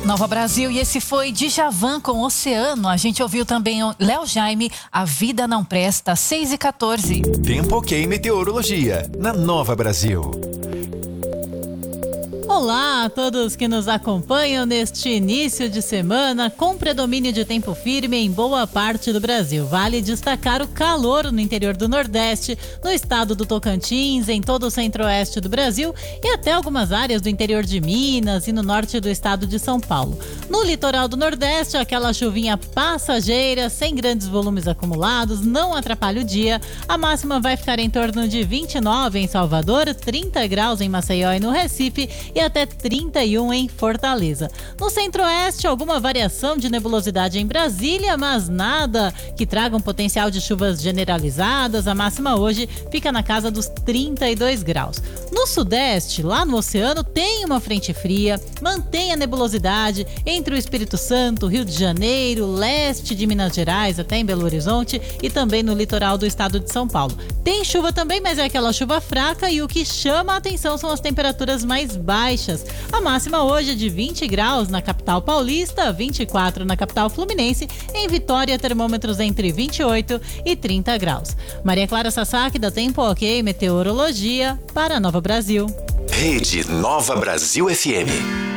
Nova Brasil, e esse foi Djavan com Oceano. A gente ouviu também o Léo Jaime, A Vida Não Presta, 6h14. Tempo ok meteorologia, na Nova Brasil. Olá a todos que nos acompanham neste início de semana com predomínio de tempo firme em boa parte do Brasil. Vale destacar o calor no interior do Nordeste, no estado do Tocantins, em todo o centro-oeste do Brasil e até algumas áreas do interior de Minas e no norte do estado de São Paulo. No litoral do Nordeste, aquela chuvinha passageira, sem grandes volumes acumulados, não atrapalha o dia. A máxima vai ficar em torno de 29 em Salvador, 30 graus em Maceió e no Recife e até 31 em Fortaleza. No centro-oeste, alguma variação de nebulosidade em Brasília, mas nada que traga um potencial de chuvas generalizadas. A máxima hoje fica na casa dos 32 graus. No sudeste, lá no oceano, tem uma frente fria, mantém a nebulosidade entre o Espírito Santo, Rio de Janeiro, leste de Minas Gerais, até em Belo Horizonte e também no litoral do estado de São Paulo. Tem chuva também, mas é aquela chuva fraca e o que chama a atenção são as temperaturas mais baixas. A máxima hoje é de 20 graus na capital paulista, 24 na capital fluminense, em Vitória termômetros entre 28 e 30 graus. Maria Clara Sasaki da Tempo Ok Meteorologia para Nova Brasil. Rede Nova Brasil FM.